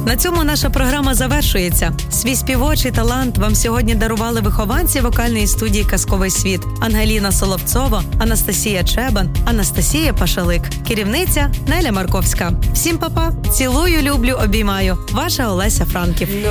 На цьому наша програма завершується. Свій співочий талант вам сьогодні дарували вихованці вокальної студії «Казковий світ» Ангеліна Соловцова, Анастасія Чебан, Анастасія Пашалик, керівниця Неля Марковська. Всім па-па, цілую, люблю, обіймаю. Ваша Олеся Франків.